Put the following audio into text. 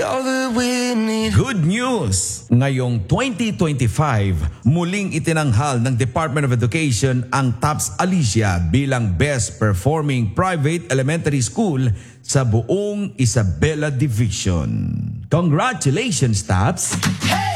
all that we need. Good news! Ngayong 2025, muling itinanghal ng Department of Education ang TAPS Alicia bilang Best Performing Private Elementary School sa buong Isabela Division. Congratulations, TAPS!